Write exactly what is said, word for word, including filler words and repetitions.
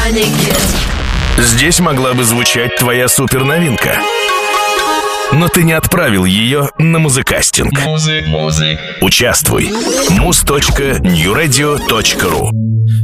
Здесь могла бы звучать твоя суперновинка, но ты не отправил ее на музыкастинг. Участвуй. муз точка нью радио точка ру